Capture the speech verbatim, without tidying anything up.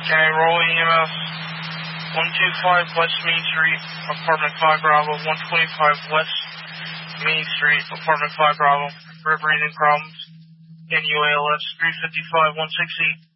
Okay, roll E M S. one two five West Main Street, apartment five Bravo. one twenty-five West Main Street, apartment five Bravo. We're breathing problems. N U A L S three fifty-five one sixty.